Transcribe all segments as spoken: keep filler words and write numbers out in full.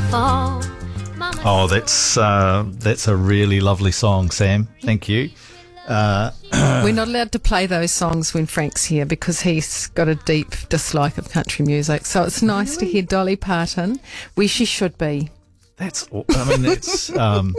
fall. Oh, that's uh, that's a really lovely song, Sam. Thank you. Uh, We're not allowed to play those songs when Frank's here because he's got a deep dislike of country music. So it's nice Really? to hear Dolly Parton, where she should be. that's. I mean, that's. Um,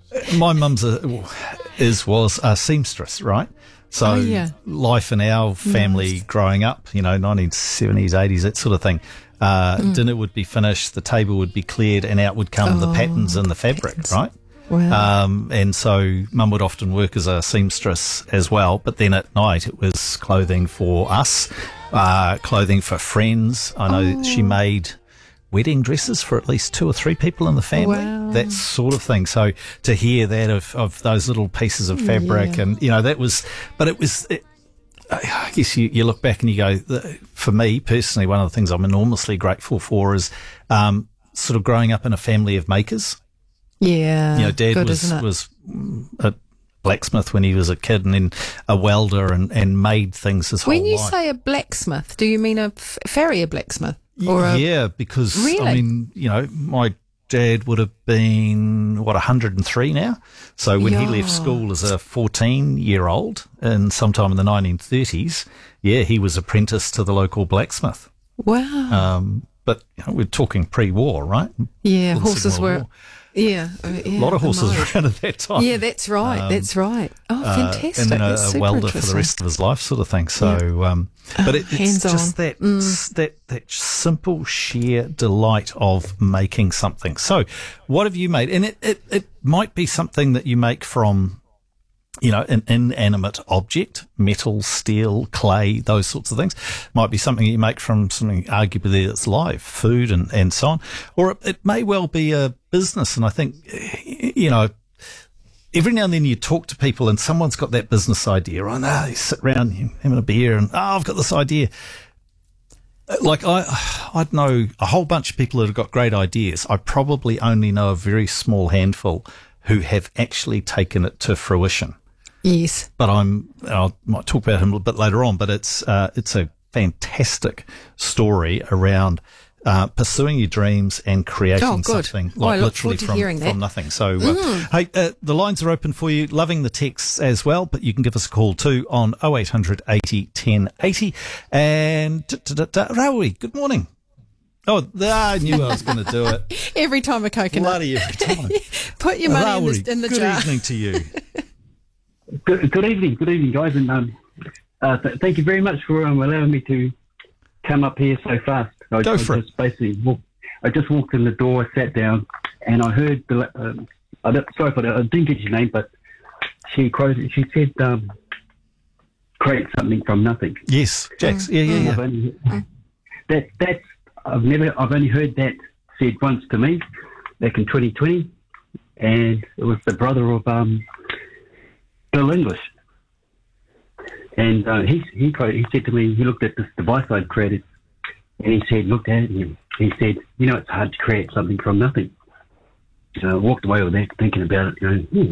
my mum's a, is was a seamstress, right? So Oh, yeah. life in our family Nice. growing up, you know, nineteen seventies, eighties, that sort of thing. Uh, Mm. Dinner would be finished, the table would be cleared, and out would come the Oh, patterns and the fabric, patterns. right? Wow. Um, and so mum would often work as a seamstress as well, but then at night it was clothing for us, uh, clothing for friends. I know that she Oh. made wedding dresses for at least two or three people in the family, Wow. that sort of thing. So to hear that of, of those little pieces of fabric Yeah. and, you know, that was, but it was, it, I guess you, you look back and you go, the- for me personally, one of the things I'm enormously grateful for is, um, sort of growing up in a family of makers. yeah. You know, Dad Good, was isn't it? was a blacksmith when he was a kid, and then a welder, and, and made things his When whole you life. say a blacksmith, do you mean a f- farrier blacksmith? Or a, yeah, because Really? I mean, you know, my dad would have been what one hundred three now. So when he Yeah. left school as a fourteen year old, and sometime in the nineteen thirties, yeah, he was apprenticed to the local blacksmith. Wow. Um, but you know, we're talking pre-war, right? yeah, Second horses World were. War. Yeah, uh, yeah. A lot of the horses mode. around at that time. Yeah, that's right. Um, that's right. Oh, Uh, fantastic. and then a, That's a super welder for the interesting. rest of his life, sort of thing. So, um, but it, it's hands-on. just that Mm. that that simple sheer delight of making something. So, what have you made? And it, it, it might be something that you make from, you know, an inanimate object, metal, steel, clay, those sorts of things. Might be something you make from something arguably that's live, food and, and so on. Or it, it may well be a business. And I think, you know, every now and then you talk to people and someone's got that business idea. I know, you sit around having a beer and, oh, I've got this idea. Like I, I'd know a whole bunch of people that have got great ideas. I probably only know a very small handful who have actually taken it to fruition. Yes. But I'm, I might talk about him a little bit later on, but it's, uh, it's a fantastic story around, uh, pursuing your dreams and creating Oh, good. something Oh, I like look literally forward to from, hearing that. from nothing. So, uh, hey, uh, the lines are open for you. Loving the texts as well, but you can give us a call too on oh eight hundred eighty ten eighty. And t- t- t- t- Raui, good morning. Oh, I knew I was going to do it. Every time a coconut. Bloody every time. Put your money in Raui, the, in the good jar. evening to you. Good, good evening, good evening, guys, and um, uh, th- thank you very much for um, allowing me to come up here so fast. I, Go I for it. just basically walked, I just walked in the door, sat down, and I heard the. Um, I don't, sorry for that. I didn't get your name, but she quoted. She said, um, "Create something from nothing." Yes, Jax. Yeah, yeah, I've yeah. only, that that's I've never I've only heard that said once to me back in twenty twenty, and it was the brother of um, Bill English, and uh, he he quoted, he said to me, he looked at this device I'd created, and he said, looked at it, and he said, you know, it's hard to create something from nothing. So I walked away with that, thinking about it, going, hmm.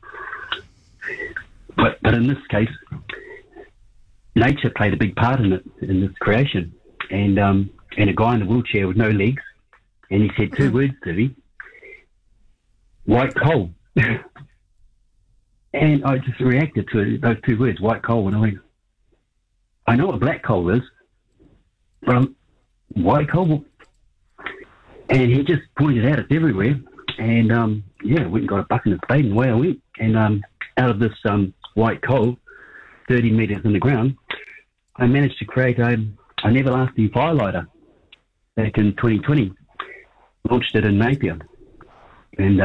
But but in this case, nature played a big part in it, in this creation. And um, and a guy in a wheelchair with no legs, and he said two words to me, white coal. And I just reacted to those two words, white coal, and I went, I know what black coal is, but I'm, white coal? And he just pointed out it's everywhere. And um, yeah, went and got a bucket and a spade, and away I went. And um, out of this um, white coal, thirty metres in the ground, I managed to create a, a everlasting firelighter back in twenty twenty. Launched it in Napier. And